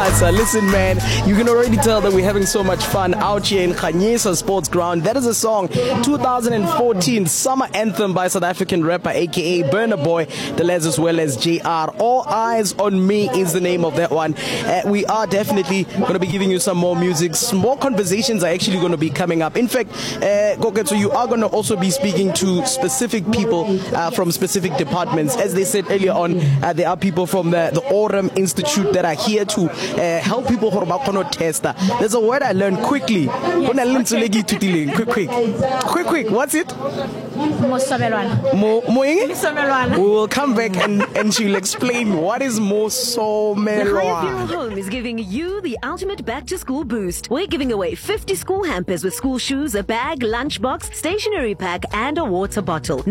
Baisa. Listen, man, you can already tell that we're having so much fun out here in Khanyisa Sports Ground. That is a song, 2014 summer anthem by South African rapper, aka Burna Boy, the lads as well as JR. All Eyes on Me is the name of that one. We are definitely going to be giving you some more music. More conversations are actually going to be coming up. In fact, Koketso, you are going to also be speaking to specific people from specific departments. As they said earlier on, there are people from the Aurum Institute that are here to help people who are tester. There's a word I learned quickly. Quick. What's it? We will come back and she'll explain what is The Mosomelwa. Higher Funeral Home is giving you the ultimate back-to-school boost. We're giving away 50 school hampers with school shoes, a bag, lunchbox, stationery pack, and a water bottle.